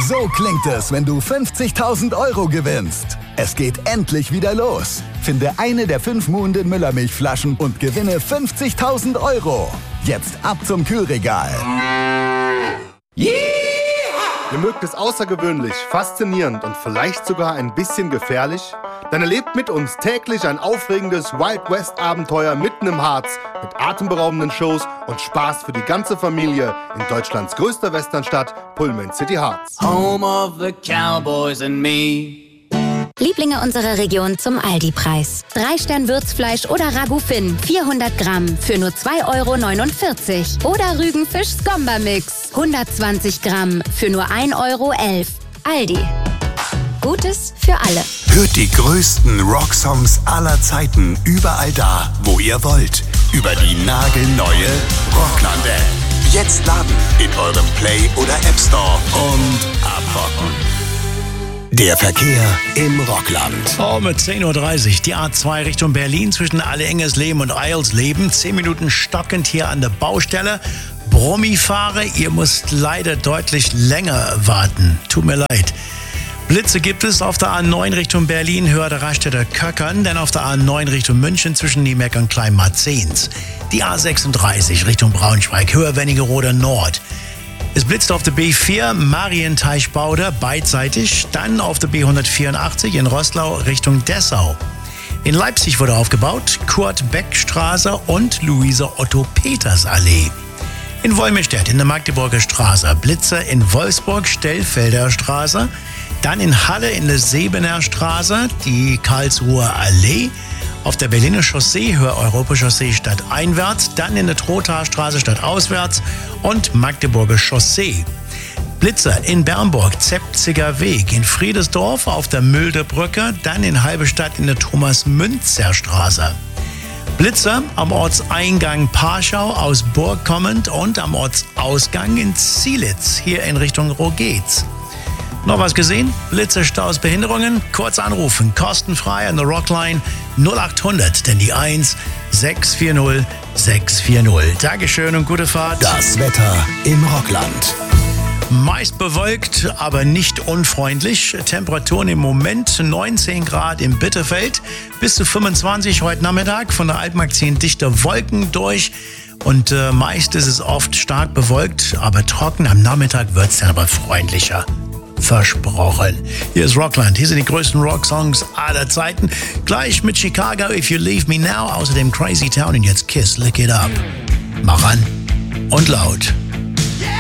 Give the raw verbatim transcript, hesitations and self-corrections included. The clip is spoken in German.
So klingt es, wenn du fünfzigtausend Euro gewinnst. Es geht endlich wieder los. Finde eine der fünf Muhenden Müllermilchflaschen und gewinne fünfzigtausend Euro. Jetzt ab zum Kühlregal. Yeah! Ihr mögt es außergewöhnlich, faszinierend und vielleicht sogar ein bisschen gefährlich? Dann erlebt mit uns täglich ein aufregendes Wild West Abenteuer mitten im Harz mit atemberaubenden Shows und Spaß für die ganze Familie in Deutschlands größter Westernstadt, Pullman City Harz. Home of the Cowboys and me. Lieblinge unserer Region zum Aldi-Preis. Drei Stern Würzfleisch oder Ragout Finn, vierhundert Gramm für nur zwei Euro neunundvierzig. Oder Rügenfisch Skomba-Mix, hundertzwanzig Gramm für nur ein Euro elf. Aldi. Gutes für alle. Hört die größten Rocksongs aller Zeiten überall da, wo ihr wollt. Über die nagelneue Rockland-App. Jetzt laden in eurem Play- oder App Store und abrocken. Der Verkehr im Rockland. Oh, mit zehn Uhr dreißig, die A zwei Richtung Berlin zwischen Alle-Engersleben und Eilsleben. Zehn Minuten stockend hier an der Baustelle. Brummifahrer, ihr müsst leider deutlich länger warten. Tut mir leid. Blitze gibt es auf der A neun Richtung Berlin, höher der Raststätter Köckern, dann auf der A neun Richtung München zwischen Niemeck und Kleinmarzens. Die A sechsunddreißig Richtung Braunschweig, höher Wernigerode Nord. Es blitzt auf der B vier Marienteichbauder beidseitig, dann auf der B hundertvierundachtzig in Roßlau Richtung Dessau. In Leipzig wurde aufgebaut Kurt-Beck-Straße und Luise-Otto-Peters-Allee. In Wolmirstedt in der Magdeburger Straße, Blitze in Wolfsburg Stellfelder Straße, dann in Halle in der Sebener Straße, die Karlsruher Allee, auf der Berliner Chaussee, höher Europa-Chaussee stadteinwärts, dann in der Trothaer Straße stadtauswärts und Magdeburger Chaussee. Blitzer in Bernburg, Zepziger Weg, in Friedersdorf auf der Mülderbrücke, dann in Halberstadt in der Thomas-Münzer-Straße. Blitzer am Ortseingang Parschau aus Burg kommend und am Ortsausgang in Zielitz, hier in Richtung Rogetz. Noch was gesehen? Blitze, Staus, Behinderungen? Kurz anrufen, kostenfrei an der Rockline null acht hundert, denn die eins sechs vier null sechs vier null. Dankeschön und gute Fahrt. Das Wetter im Rockland. Meist bewölkt, aber nicht unfreundlich. Temperaturen im Moment neunzehn Grad im Bitterfeld, bis zu fünfundzwanzig heute Nachmittag. Von der Altmark ziehen dichte Wolken durch. Und äh, meist ist es oft stark bewölkt, aber trocken. Am Nachmittag wird es dann aber freundlicher. Versprochen. Hier ist Rockland. Hier sind die größten Rocksongs aller Zeiten. Gleich mit Chicago, If You Leave Me Now. Außerdem Crazy Town und jetzt Kiss, Lick It Up. Mach an und laut.